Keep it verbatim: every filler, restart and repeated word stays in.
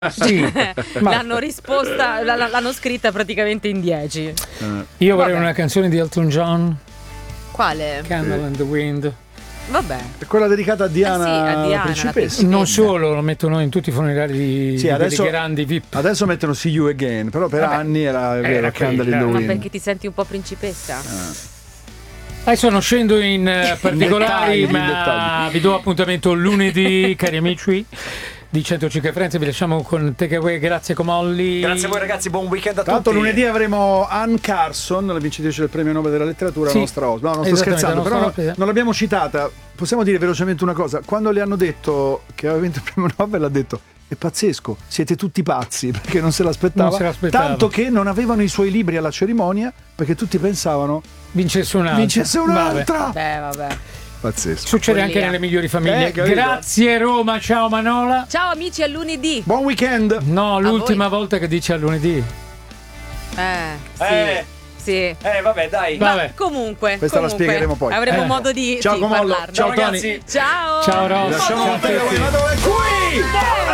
Sì, ma L'hanno risposta, l- l'hanno scritta praticamente in dieci. io vorrei Vabbè. una canzone di Elton John, Quale? Candle in the Wind. Vabbè. È quella dedicata a Diana, Eh sì, a Diana, la la principessa. principessa. Non solo, lo mettono in tutti i funerali di, Sì, di adesso, quelli grandi V I P. adesso mettono See You Again, però per Vabbè, anni era, è vero, era Candle in quella. the Ma Wind. perché ti senti un po' principessa? Adesso non scendo in eh, particolari, dettagli, in ma dettagli. vi do appuntamento lunedì, cari amici di centocinque Friends. Vi lasciamo con Takeaway. Grazie Comolli. Grazie a voi ragazzi, buon weekend a Tra l'altro tutti. lunedì avremo Anne Carson, la vincitrice del premio Nobel della letteratura, Sì. la nostra ospite. No, non sto Esattamente, scherzando, la però nostra no- ospite. non l'abbiamo citata. Possiamo dire velocemente una cosa. Quando le hanno detto che aveva vinto il premio Nobel, ha detto: è pazzesco, siete tutti pazzi, perché non se l'aspettava. Non se l'aspettava. Tanto che non avevano i suoi libri alla cerimonia, perché tutti pensavano Vincesse un'altra. vincesse un'altra. Beh, vabbè. Pazzesco. Succede Follia. anche nelle migliori famiglie. Eh, capito. Grazie Roma, ciao Manola. Ciao amici, a lunedì. Buon weekend. No, l'ultima voi. volta che dice a lunedì. Eh, sì. Eh. Sì. Eh vabbè dai. Va- Ma Vabbè. comunque, Questa la comunque, spiegheremo poi. avremo Eh. modo di Ciao, sì, Comollo. parlarne. Ciao, ragazzi. Tony. Ciao. Ciao Ross. Lasciamo Ciao a un takeaway, tutti. ma dove? Qui!